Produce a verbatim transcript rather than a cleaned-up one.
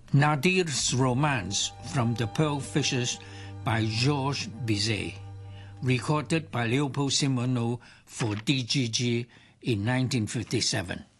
Nadir's Romance from the Pearl Fishers by Georges Bizet, recorded by Leopold Simoneau for D G G in nineteen fifty-seven.